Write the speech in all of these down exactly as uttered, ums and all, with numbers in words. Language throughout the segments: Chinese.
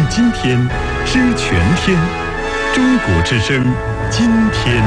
今天，知全天。中国之声，今天。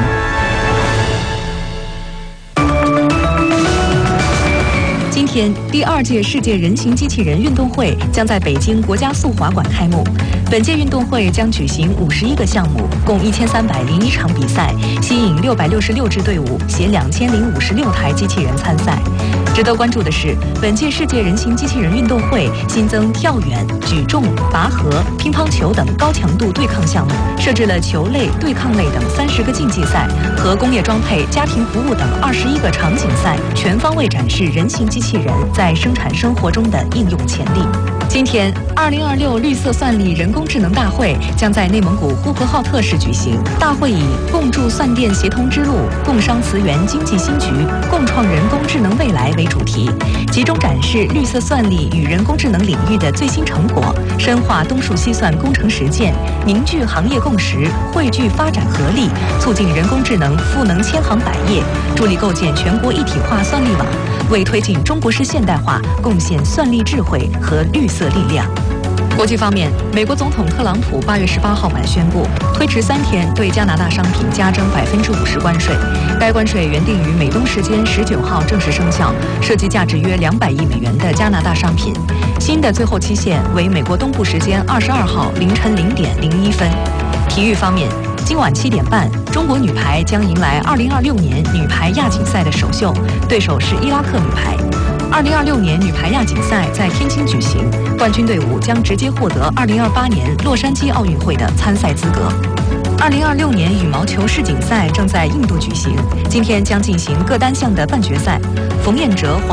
今天，第二届世界人形机器人运动会将在北京国家速滑馆开幕。本届运动会将举行五十一个项目，共一千三百零一场比赛，吸引六百六十六支队伍，携两千零五十六台机器人参赛。值得关注的是，本届世界人形机器人运动会新增跳远、举重、拔河、乒乓球等高强度对抗项目，设置了球类、对抗类等三十个竞技赛和工业装配、家庭服务等二十一个场景赛，全方位展示人形机器人在生产生活中的应用潜力。今天，二零二六绿色算力人工智能大会将在内蒙古呼和浩特市举行。大会以“共筑算电协同之路，共商磁源经济新局，共创人工智能未来”为主题，集中展示绿色算力与人工智能领域的最新成果，深化东数西算工程实践，凝聚行业共识，汇聚发展合力，促进人工智能赋能千行百业，助力构建全国一体化算力网，为推进中国式现代化贡献算力智慧和绿色力量。国际方面，美国总统特朗普八月十八号晚宣布，推迟三天对加拿大商品加征百分之五十关税。该关税原定于美东时间十九号正式生效，涉及价值约两百亿美元的加拿大商品。新的最后期限为美国东部时间二十二号凌晨零点零一分。体育方面，今晚七点半，中国女排将迎来二零二六年女排亚锦赛的首秀，对手是伊拉克女排。二零二六年女排亚锦赛在天津举行，冠军队伍将直接获得二零二八年洛杉矶奥运会的参赛资格。二零二六年羽毛球世锦赛正在印度举行，今天将进行各单项的半决赛，冯彦哲